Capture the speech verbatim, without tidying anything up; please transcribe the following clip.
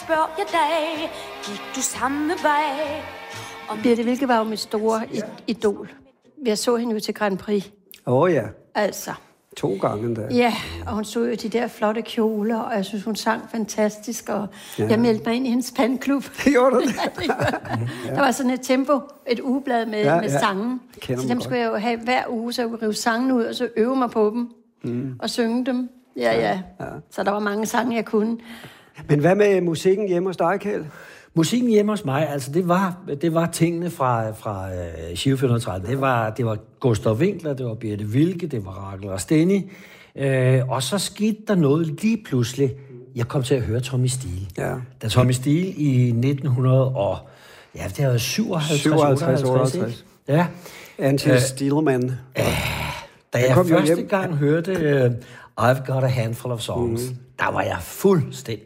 spørger jeg dig, gik du samme vej? Birthe Wilke var jo mit store idol. Jeg så hende jo til Grand Prix. Åh oh, ja. Altså. To gange endda. Ja, og hun stod jo de der flotte kjoler, og jeg synes, hun sang fantastisk, og ja. Jeg meldte mig ind i hendes pandklub. Gjorde du det? Ja. Der var sådan et tempo, et ugeblad med, ja, med ja. sange. Så dem skulle jeg jo have hver uge, så jeg kunne rive sangene ud, og så øve mig på dem, mm. og synge dem. Ja, ja, ja. Så der var mange sange, jeg kunne. Men hvad med musikken hjemme hos dig, Kjeld? Musikken hjemme hos mig, altså det var, det var tingene fra, fra uh, Giro fire hundrede og tredive. Det var, det var Gustav Winkler, det var Birthe Wilke, det var Rachel Rastenni. Uh, og så skete der noget lige pludselig. Jeg kom til at høre Tommy Steele. Ja. Da Tommy Steele i nitten hundrede og... Ja, det var syvoghalvtreds, otteoghalvtreds. Ja. Anti Steelman. Uh, da jeg første gang hørte uh, I've Got a Handful of Songs, mm. der var jeg fuldstændig